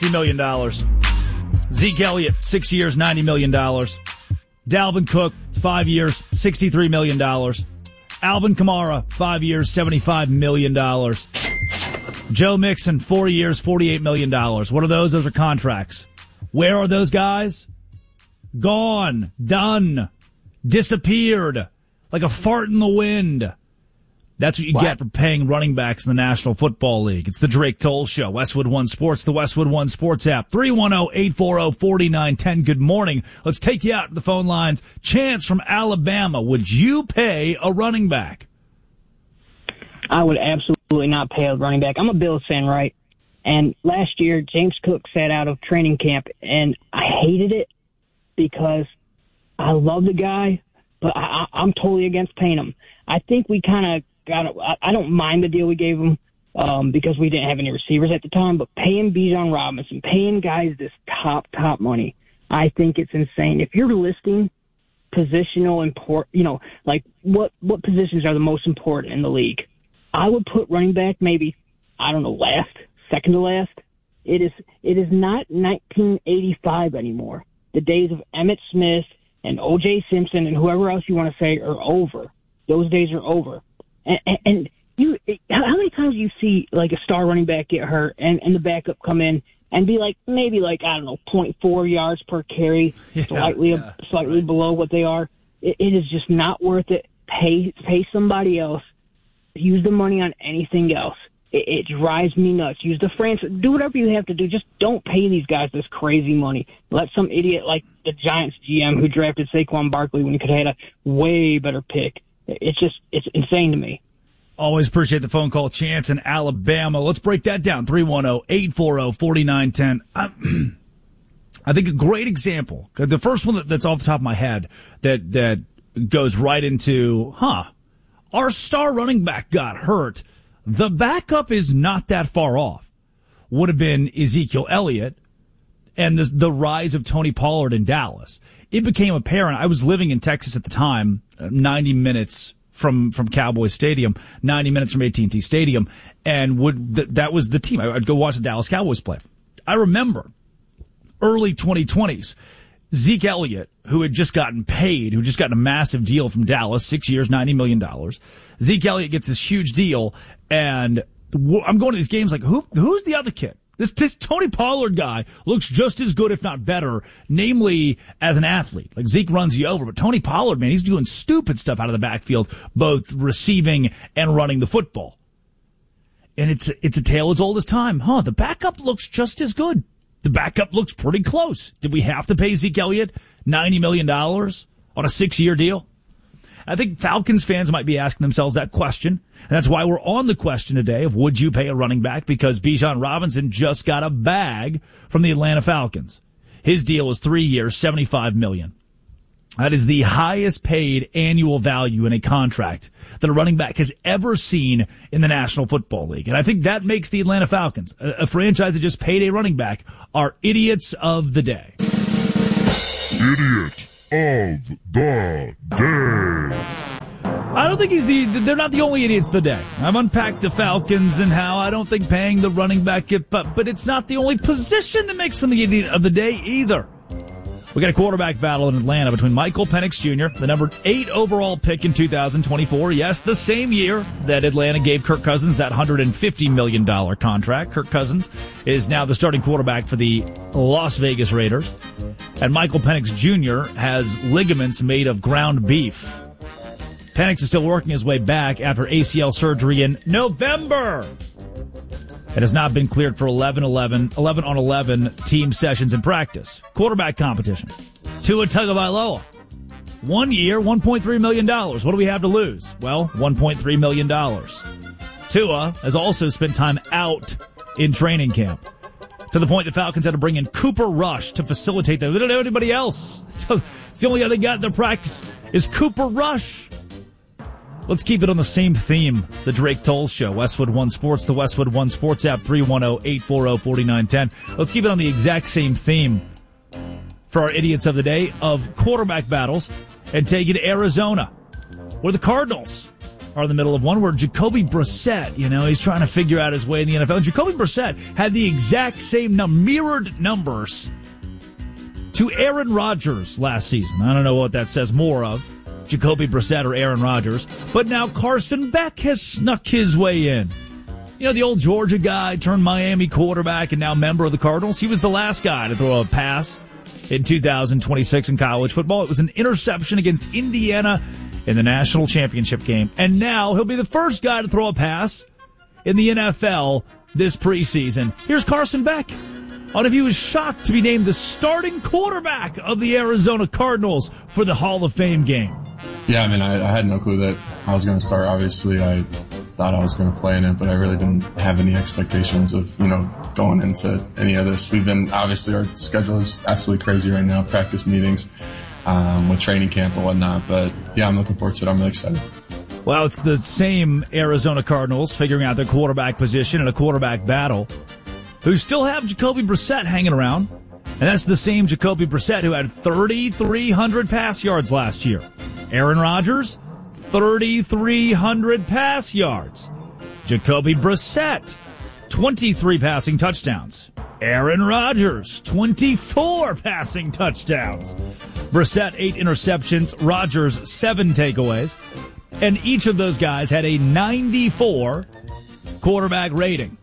$60 million. Zeke Elliott, 6 years, $90 million. Dalvin Cook, 5 years, $63 million. Alvin Kamara, 5 years, $75 million. Joe Mixon, 4 years, $48 million. What are those? Those are contracts. Where are those guys? Gone. Done. Disappeared. Like a fart in the wind. That's what you get for paying running backs in the National Football League. It's the Drake Toll Show. Westwood One Sports, the Westwood One Sports app. 310-840-4910. Good morning. Let's take you out to the phone lines. Chance from Alabama. Would you pay a running back? I would absolutely not pay a running back. I'm a Bills fan, right? And last year, James Cook sat out of training camp, and I hated it because I love the guy, but I'm totally against paying him. I think we kind of I don't mind the deal we gave him because we didn't have any receivers at the time, but paying Bijan Robinson, paying guys this top money, I think it's insane. If you're listing positional like what positions are the most important in the league, I would put running back maybe, I don't know, second to last. It is not 1985 anymore. The days of Emmitt Smith and O.J. Simpson and whoever else you want to say are over. Those days are over. And how many times do you see like a star running back get hurt and the backup come in and be like maybe like, I don't know, 0.4 yards per carry, slightly below what they are? It is just not worth it. Pay somebody else. Use the money on anything else. It drives me nuts. Use the franchise. Do whatever you have to do. Just don't pay these guys this crazy money. Let some idiot like the Giants GM who drafted Saquon Barkley when he could have had a way better pick. It's insane to me. Always appreciate the phone call, Chance in Alabama. Let's break that down. 310-840-4910. I think a great example, the first one that's off the top of my head that goes right into, our star running back got hurt. The backup is not that far off. Would have been Ezekiel Elliott and the rise of Tony Pollard in Dallas. It became apparent. I was living in Texas at the time, 90 minutes from Cowboy Stadium, 90 minutes from AT&T Stadium, and that was the team. I'd go watch the Dallas Cowboys play. I remember early 2020s, Zeke Elliott, who had just gotten paid, who just gotten a massive deal from Dallas, 6 years, $90 million. Zeke Elliott gets this huge deal, and I'm going to these games like, who's the other kid? This Tony Pollard guy looks just as good, if not better, namely as an athlete. Like Zeke runs you over, but Tony Pollard, man, he's doing stupid stuff out of the backfield, both receiving and running the football. And it's a tale as old as time. The backup looks just as good. The backup looks pretty close. Did we have to pay Zeke Elliott $90 million on a 6-year deal? I think Falcons fans might be asking themselves that question. And that's why we're on the question today of would you pay a running back, because Bijan Robinson just got a bag from the Atlanta Falcons. His deal is 3 years, $75 million. That is the highest paid annual value in a contract that a running back has ever seen in the National Football League. And I think that makes the Atlanta Falcons, a franchise that just paid a running back, our idiots of the day. Idiot of the day. I don't think they're not the only idiots of the day. I've unpacked the Falcons and how I don't think paying the running back, but it's not the only position that makes them the idiot of the day either. We got a quarterback battle in Atlanta between Michael Penix Jr., the number 8 overall pick in 2024. Yes, the same year that Atlanta gave Kirk Cousins that $150 million contract. Kirk Cousins is now the starting quarterback for the Las Vegas Raiders. And Michael Penix Jr. has ligaments made of ground beef. Penix is still working his way back after ACL surgery in November. It has not been cleared for 11 on 11 team sessions in practice. Quarterback competition. Tua Tagovailoa. 1 year, $1.3 million. What do we have to lose? Well, $1.3 million. Tua has also spent time out in training camp, to the point the Falcons had to bring in Cooper Rush to facilitate that. They don't have anybody else. So it's the only guy they got in their practice is Cooper Rush. Let's keep it on the same theme. The Drake Toll Show, Westwood One Sports, the Westwood One Sports app, 310-840-4910. Let's keep it on the exact same theme for our idiots of the day of quarterback battles and take it to Arizona, where the Cardinals are in the middle of one where Jacoby Brissett, he's trying to figure out his way in the NFL. And Jacoby Brissett had the exact same mirrored numbers to Aaron Rodgers last season. I don't know what that says more of, Jacoby Brissett or Aaron Rodgers. But now Carson Beck has snuck his way in. The old Georgia guy turned Miami quarterback and now member of the Cardinals. He was the last guy to throw a pass in 2026 in college football. It was an interception against Indiana in the national championship game. And now he'll be the first guy to throw a pass in the NFL this preseason. Here's Carson Beck on if he was shocked to be named the starting quarterback of the Arizona Cardinals for the Hall of Fame game. Yeah, I had no clue that I was going to start. Obviously, I thought I was going to play in it, but I really didn't have any expectations of, going into any of this. Obviously, our schedule is absolutely crazy right now, practice meetings, with training camp and whatnot. But yeah, I'm looking forward to it. I'm really excited. Well, it's the same Arizona Cardinals figuring out their quarterback position in a quarterback battle, who still have Jacoby Brissett hanging around. And that's the same Jacoby Brissett who had 3,300 pass yards last year. Aaron Rodgers, 3,300 pass yards. Jacoby Brissett, 23 passing touchdowns. Aaron Rodgers, 24 passing touchdowns. Brissett, 8 interceptions. Rodgers, 7 takeaways. And each of those guys had a 94 quarterback rating.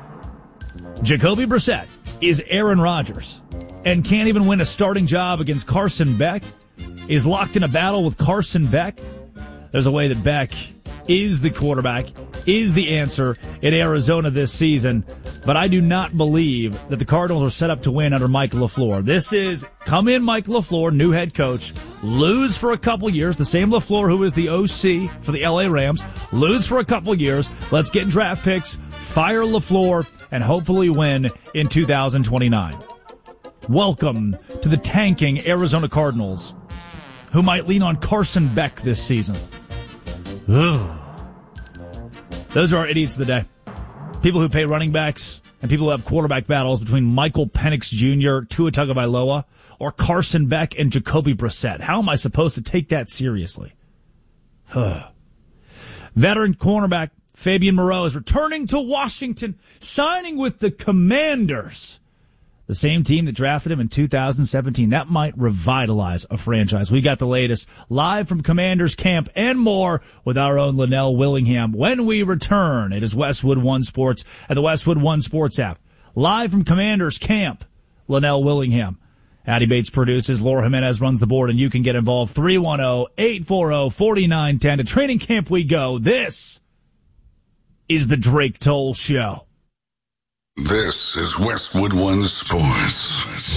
Jacoby Brissett is Aaron Rodgers and can't even win a starting job against Carson Beck, is locked in a battle with Carson Beck. There's a way that Beck is the quarterback, is the answer in Arizona this season, but I do not believe that the Cardinals are set up to win under Mike LaFleur. This is come in Mike LaFleur, new head coach, lose for a couple years, the same LaFleur who is the OC for the LA Rams, lose for a couple years, let's get draft picks, fire LaFleur, and hopefully win in 2029. Welcome to the tanking Arizona Cardinals, who might lean on Carson Beck this season. Ugh. Those are our idiots of the day. People who pay running backs and people who have quarterback battles between Michael Penix Jr., Tua Tagovailoa, or Carson Beck and Jacoby Brissett. How am I supposed to take that seriously? Veteran cornerback Fabian Moreau is returning to Washington, signing with the Commanders, the same team that drafted him in 2017. That might revitalize a franchise. We got the latest live from Commanders camp and more with our own Linnell Willingham. When we return, it is Westwood One Sports and the Westwood One Sports app. Live from Commanders camp, Linnell Willingham. Addie Bates produces, Laura Jimenez runs the board, and you can get involved. 310-840-4910. To training camp we go. This is the Drake Toll Show. This is Westwood One Sports.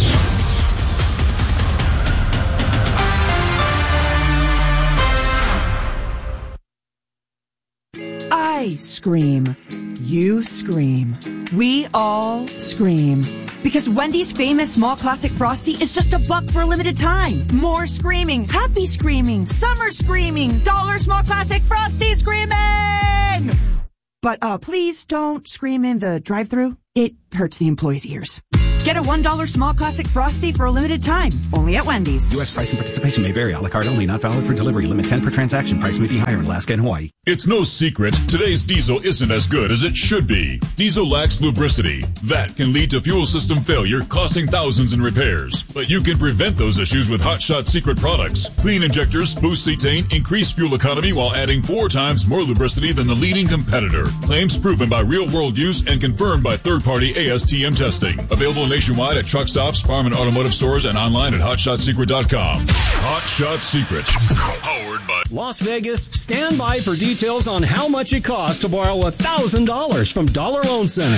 I scream. You scream. We all scream. Because Wendy's famous small classic Frosty is just $1 for a limited time. More screaming. Happy screaming. Summer screaming. $1 small classic Frosty screaming! But please don't scream in the drive-thru. It hurts the employees' ears. Get a $1 small classic Frosty for a limited time. Only at Wendy's. U.S. price and participation may vary. A la carte only. Not valid for delivery. Limit 10 per transaction. Price may be higher in Alaska and Hawaii. It's no secret today's diesel isn't as good as it should be. Diesel lacks lubricity. That can lead to fuel system failure, costing thousands in repairs. But you can prevent those issues with Hot Shot Secret products. Clean injectors, boost cetane, increase fuel economy while adding 4 times more lubricity than the leading competitor. Claims proven by real-world use and confirmed by third-party ASTM testing. Available nationwide at truck stops, farm and automotive stores, and online at hotshotsecret.com. Hot Shot Secret. Powered by Las Vegas. Stand by for details on how much it costs to borrow $1,000 from Dollar Loan Center.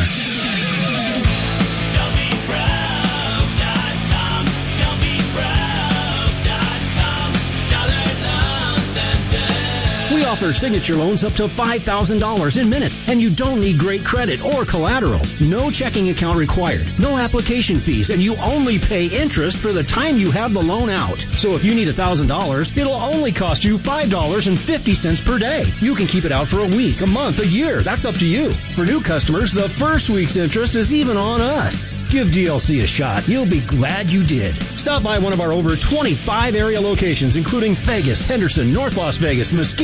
We offer signature loans up to $5,000 in minutes, and you don't need great credit or collateral. No checking account required, no application fees, and you only pay interest for the time you have the loan out. So if you need $1,000, it'll only cost you $5.50 per day. You can keep it out for a week, a month, a year. That's up to you. For new customers, the first week's interest is even on us. Give DLC a shot. You'll be glad you did. Stop by one of our over 25 area locations, including Vegas, Henderson, North Las Vegas, Mesquite, and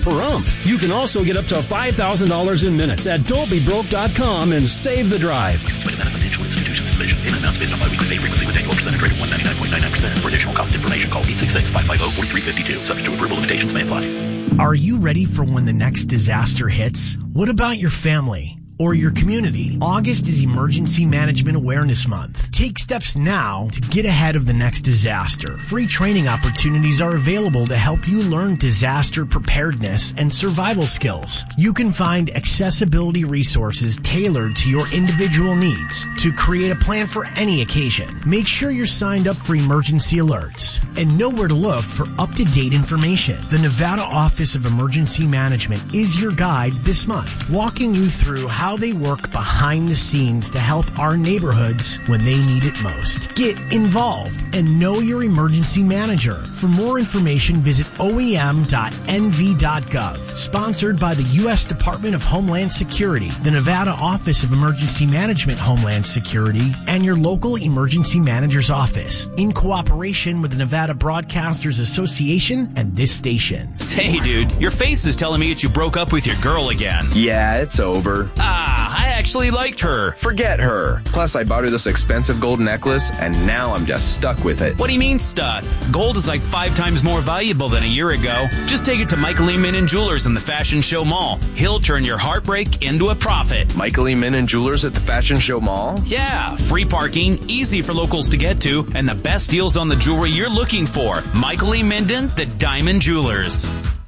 Pahrump. You can also get up to $5,000 in minutes at don'tbebroke.com and save the drive. Financial institutions division. Payment amounts based on biweekly pay frequency with annual percentage rate of 199.99%. For additional cost information, call 866-550-4352. Subject to approval, limitations may apply. Are you ready for when the next disaster hits? What about your family or your community? August is Emergency Management Awareness Month. Take steps now to get ahead of the next disaster. Free training opportunities are available to help you learn disaster preparedness and survival skills. You can find accessibility resources tailored to your individual needs to create a plan for any occasion. Make sure you're signed up for emergency alerts and know where to look for up-to-date information. The Nevada Office of Emergency Management is your guide this month, walking you through how they work behind the scenes to help our neighborhoods when they need it most. Get involved and know your emergency manager. For more information, visit oem.nv.gov. Sponsored by the U.S. Department of Homeland Security, the Nevada Office of Emergency Management Homeland Security, and your local emergency manager's office, in cooperation with the Nevada Broadcasters Association and this station. Hey, dude, your face is telling me that you broke up with your girl again. Yeah, it's over. I actually liked her. Forget her. Plus, I bought her this expensive gold necklace, and now I'm just stuck with it. What do you mean stuck? Gold is like 5 times more valuable than a year ago. Just take it to Michael E. Minnan Jewelers in the Fashion Show Mall. He'll turn your heartbreak into a profit. Michael E. Minnan Jewelers at the Fashion Show Mall? Yeah, free parking, easy for locals to get to, and the best deals on the jewelry you're looking for. Michael E. Minnan, the Diamond Jewelers.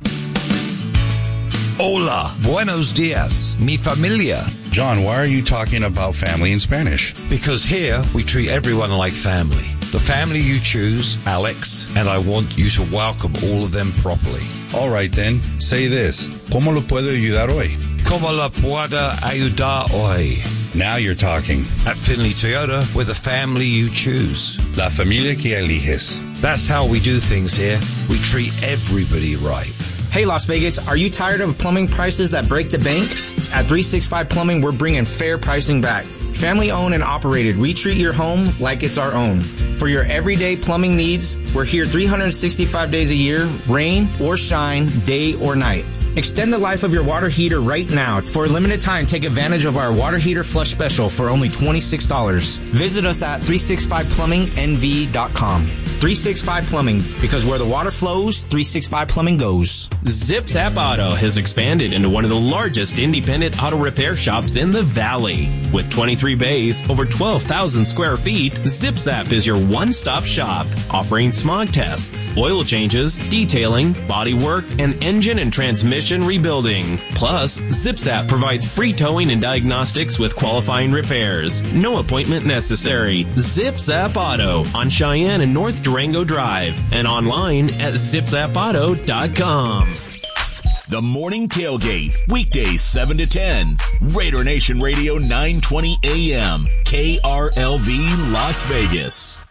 Hola, buenos dias, mi familia. John, why are you talking about family in Spanish? Because here we treat everyone like family. The family you choose, Alex, and I want you to welcome all of them properly. All right then, say this. ¿Cómo lo puedo ayudar hoy? ¿Cómo la puedo ayudar hoy? Now you're talking. At Finley Toyota, we're the family you choose. La familia que eliges. That's how we do things here. We treat everybody right. Hey, Las Vegas, are you tired of plumbing prices that break the bank? At 365 Plumbing, we're bringing fair pricing back. Family owned and operated, we treat your home like it's our own. For your everyday plumbing needs, we're here 365 days a year, rain or shine, day or night. Extend the life of your water heater right now. For a limited time, take advantage of our water heater flush special for only $26. Visit us at 365plummingnv.com. 365 Plumbing, because where the water flows, 365 Plumbing goes. Zip Zap Auto has expanded into one of the largest independent auto repair shops in the Valley. With 23 bays, over 12,000 square feet, Zip Zap is your one-stop shop, offering smog tests, oil changes, detailing, body work, and engine and transmission rebuilding. Plus, Zip Zap provides free towing and diagnostics with qualifying repairs. No appointment necessary. Zip Zap Auto on Cheyenne and North Durango Drive and online at zipzapauto.com. The Morning Tailgate, weekdays 7 to 10. Raider Nation Radio 920 AM, KRLV Las Vegas.